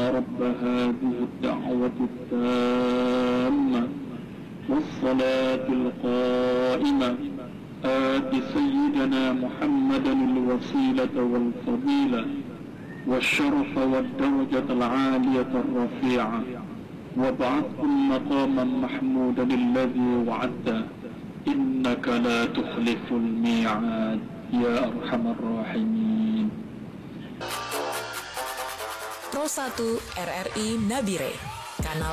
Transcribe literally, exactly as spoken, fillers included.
رب هذه الدعوة التامة والصلاة القائمة آت سيدنا محمدا الوسيلة والفضيلة والشرف والدرجة العالية الرفيعة وابعثه مقاما محمودا الذي وعدته إنك لا تخلف الميعاد يا أرحم الراحمين. Pro satu R R I Nabire.